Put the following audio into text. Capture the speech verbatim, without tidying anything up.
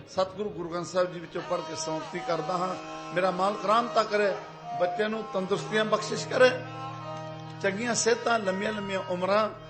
सतगुरु गुरु ग्रंथ साहिब जी विचों पढ़ के समाप्ति करदा हां। मेरा मालक रामता करे, बच्चों नूं तंदुरुस्तियां बख्शिश करे, चंगियां सेहतां, लंबियां लंबियां उमरां